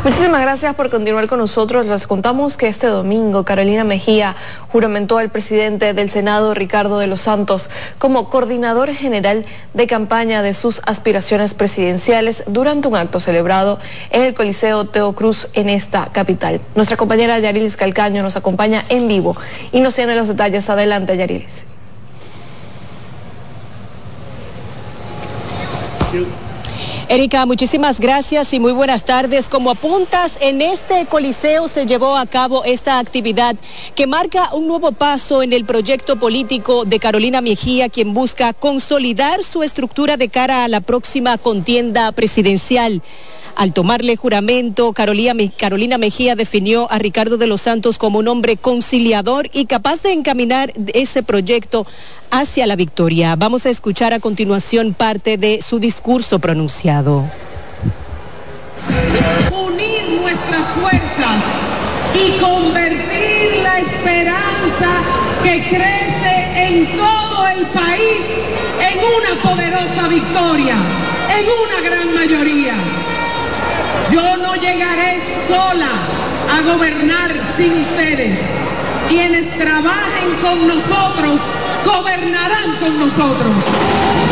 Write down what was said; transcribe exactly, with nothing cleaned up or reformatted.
Muchísimas gracias por continuar con nosotros. Les contamos que este domingo Carolina Mejía juramentó al presidente del Senado, Ricardo de los Santos, como coordinador general de campaña de sus aspiraciones presidenciales durante un acto celebrado en el Coliseo Teo Cruz en esta capital. Nuestra compañera Yarilis Calcaño nos acompaña en vivo y nos tiene los detalles. Adelante, Yarilis. Erika, muchísimas gracias y muy buenas tardes. Como apuntas, en este coliseo se llevó a cabo esta actividad que marca un nuevo paso en el proyecto político de Carolina Mejía, quien busca consolidar su estructura de cara a la próxima contienda presidencial. Al tomarle juramento, Carolina, Carolina Mejía definió a Ricardo de los Santos como un hombre conciliador y capaz de encaminar ese proyecto hacia la victoria. Vamos a escuchar a continuación parte de su discurso pronunciado. Unir nuestras fuerzas y convertir la esperanza que crece en todo el país en una poderosa victoria, en una gran mayoría. Yo no llegaré sola a gobernar sin ustedes. Quienes trabajen con nosotros, gobernarán con nosotros.